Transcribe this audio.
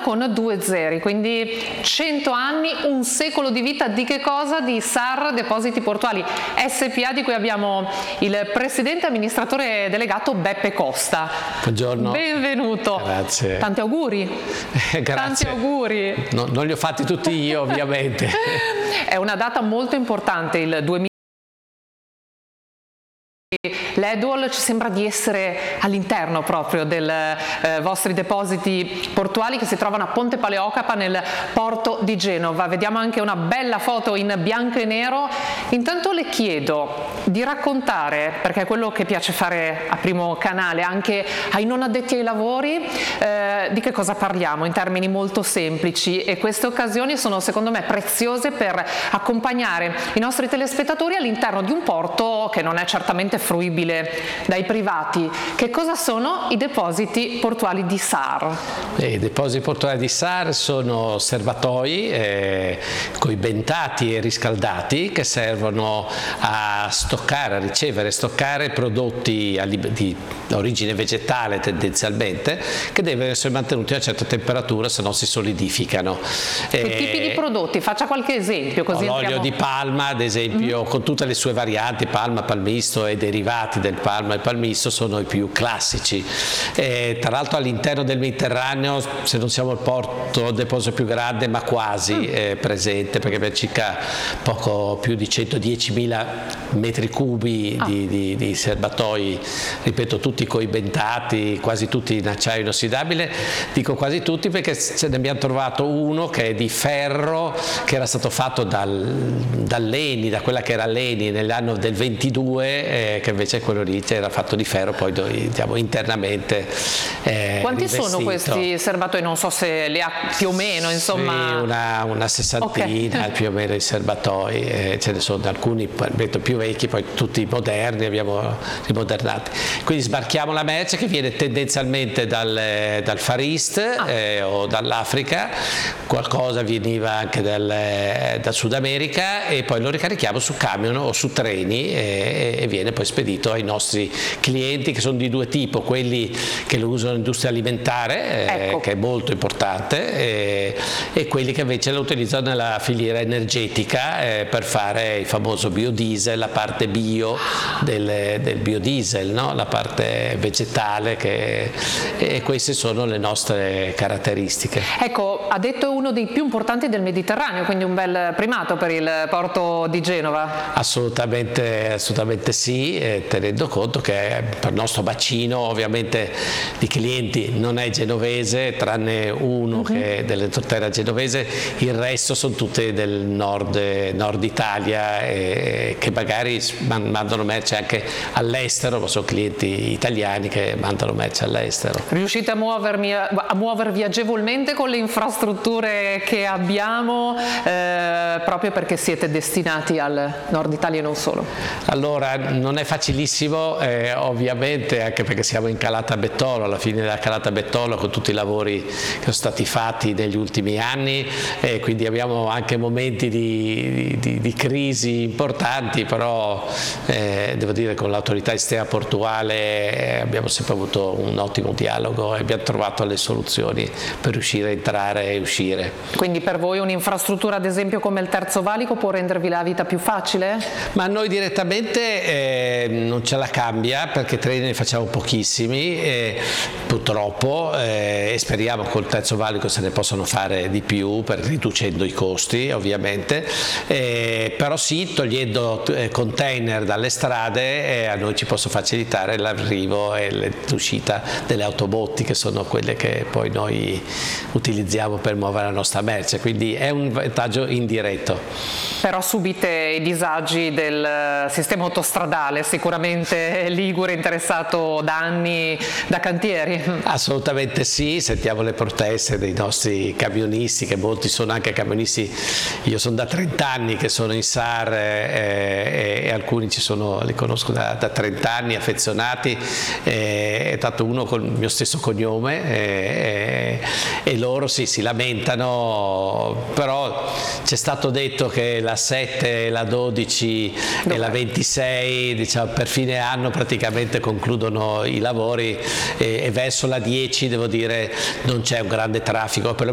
con 2 zeri, quindi 100 anni, un secolo di vita di che cosa? Di SAR Depositi Portuali SPA, di cui abbiamo il presidente amministratore delegato Beppe Costa. Buongiorno. Benvenuto. Grazie. Tanti auguri. Grazie. Tanti auguri. No, non li ho fatti tutti io, ovviamente. È una data molto importante, il 2000. L'Eduol ci sembra di essere all'interno proprio dei vostri depositi portuali che si trovano a Ponte Paleocapa nel porto di Genova. Vediamo anche una bella foto in bianco e nero. Intanto le chiedo di raccontare, perché è quello che piace fare a Primo Canale, anche ai non addetti ai lavori, di che cosa parliamo in termini molto semplici, e queste occasioni sono secondo me preziose per accompagnare i nostri telespettatori all'interno di un porto che non è certamente fruibile dai privati. Che cosa sono i depositi portuali di SAR? I depositi portuali di SAR sono serbatoi coibentati e riscaldati che servono a stoccare, a ricevere e stoccare prodotti di origine vegetale tendenzialmente, che devono essere mantenuti a una certa temperatura, se no si solidificano. Che tipi di prodotti? Faccia qualche esempio così. L'olio di palma, ad esempio, con tutte le sue varianti, palma, palmisto e derivati del palma e palmisto, sono i più classici. Tra l'altro all'interno del Mediterraneo, se non siamo il porto deposito più grande, ma quasi presente, perché abbiamo circa poco più di 110.000 metri cubi di serbatoi, ripeto, tutti coibentati, quasi tutti in acciaio inossidabile. Dico quasi tutti perché ce ne abbiamo trovato uno che è di ferro, che era stato fatto dall'Eni, da quella che era l'Eni nell'anno del 22, che invece quello lì era fatto di ferro, poi diciamo internamente quanti rivestito. sono questi serbatoi? Non so se li ha più o meno, insomma. Sì, una sessantina, okay, più o meno i serbatoi, ce ne sono alcuni più vecchi, poi tutti moderni, abbiamo rimodernati. Quindi sbarchiamo la merce che viene tendenzialmente dal Far East o dall'Africa, qualcosa veniva anche dal Sud America, e poi lo ricarichiamo su camion o su treni e viene poi spedito ai nostri clienti, che sono di due tipi: quelli che lo usano nell'industria alimentare, ecco, che è molto importante, e quelli che invece lo utilizzano nella filiera energetica per fare il famoso biodiesel, la parte bio del biodiesel, no? La parte vegetale, e queste sono le nostre caratteristiche. Ecco, ha detto uno dei più importanti del Mediterraneo, quindi un bel primato per il porto di Genova. Assolutamente sì, tenendo conto che per il nostro bacino ovviamente di clienti non è genovese, tranne uno che è dell'entroterra genovese, il resto sono tutte del nord Italia, che magari mandano merce anche all'estero, ma sono clienti italiani che mandano merce all'estero. Riuscite a muovervi agevolmente con le infrastrutture che abbiamo, proprio perché siete destinati al nord Italia e non solo? Allora, non è facilissimo, ovviamente, anche perché siamo in Calata Bettolo, alla fine della Calata Bettolo, con tutti i lavori che sono stati fatti negli ultimi anni, quindi abbiamo anche momenti di crisi importanti, però devo dire con l'autorità esterna portuale abbiamo sempre avuto un ottimo dialogo e abbiamo trovato le soluzioni per riuscire a entrare e uscire. Quindi per voi un'infrastruttura, ad esempio, come il Terzo Valico può rendervi la vita più facile? Ma noi direttamente non ce la cambia, perché treni ne facciamo pochissimi, purtroppo, e speriamo col Terzo Valico se ne possano fare di più, riducendo i costi ovviamente, però sì, togliendo container dalle strade, a noi ci posso facilitare l'arrivo e l'uscita delle autobotti, che sono quelle che poi noi utilizziamo per muovere la nostra merce, quindi è un vantaggio indiretto. Però subite i disagi del sistema autostradale, sicuramente ligure, interessato da anni da cantieri. Assolutamente sì, sentiamo le proteste dei nostri camionisti, che molti sono anche camionisti. Io sono da 30 anni che sono in SAR, e alcuni li conosco da 30 anni, affezionati, è tanto uno con il mio stesso cognome, e loro sì, si lamentano, però c'è stato detto che la 7, la 12 e la 26, diciamo, per fine anno praticamente concludono i lavori, e verso la 10 devo dire non c'è un grande traffico, per